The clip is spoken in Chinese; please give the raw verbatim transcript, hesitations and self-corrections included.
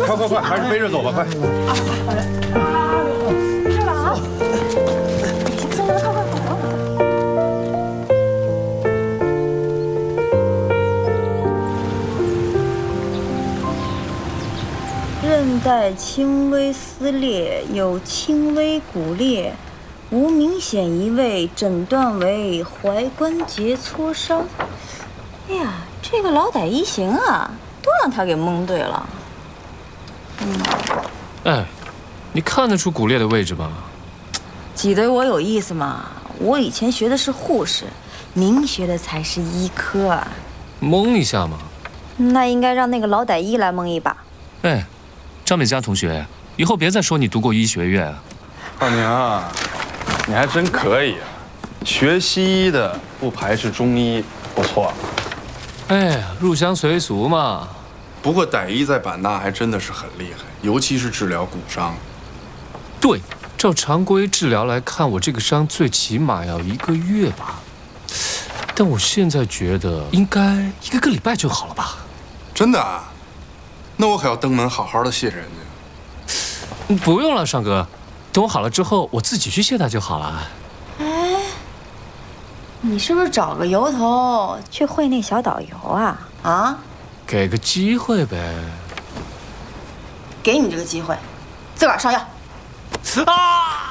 快快快，还是背着走吧，快！ 是了啊！行了，快快快！ 韧带轻微撕裂，有轻微骨裂，无明显移位，诊断为踝关节挫伤。哎呀，这个老歹一行啊，都让他给蒙对了。嗯， 哎，你看得出骨裂的位置吗？ 挤兑我有意思吗？我以前学的是护士，您学的才是医科啊。 蒙一下嘛。 那应该让那个老歹一来蒙一把。 哎，张美佳同学，以后别再说你读过医学院啊。 二娘，你还真可以啊，学西医的不排斥中医，不错。 哎，入乡随俗嘛。 不过歹医在版纳还真的是很厉害，尤其是治疗骨伤。 对，照常规治疗来看，我这个伤最起码要一个月吧。但我现在觉得应该一个个礼拜就好了吧？ 真的啊？那我可要登门好好的谢谢人家。 不用了，尚哥，等我好了之后，我自己去谢他就好了。 哎，你是不是找个由头去会那小导游啊？啊？ 给个机会呗。 给你这个机会，自个儿上药。 啊！